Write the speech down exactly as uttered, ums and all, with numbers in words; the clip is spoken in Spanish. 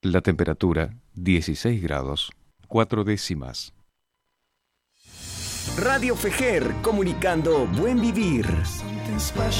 La temperatura dieciséis grados, cuatro décimas. Radio Fejer, comunicando buen vivir.